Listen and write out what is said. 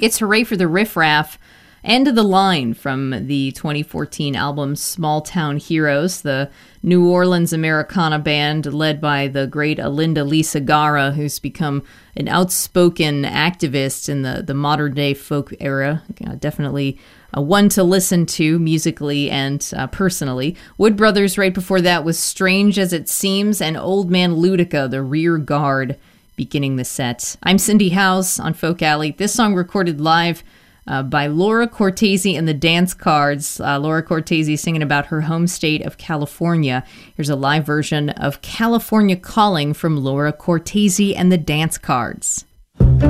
It's Hooray for the Riff Raff, End of the Line from the 2014 album Small Town Heroes, the New Orleans Americana band led by the great Alinda Lee Segarra, who's become an outspoken activist in the modern-day folk era. Definitely one to listen to musically and personally. Wood Brothers right before that was Strange as It Seems, and Old Man Ludica, The Rear Guard, beginning the set. I'm Cindy House on Folk Alley. This song recorded live by Laura Cortese and the Dance Cards. Laura Cortese singing about her home state of California. Here's a live version of California Calling from Laura Cortese and the Dance Cards.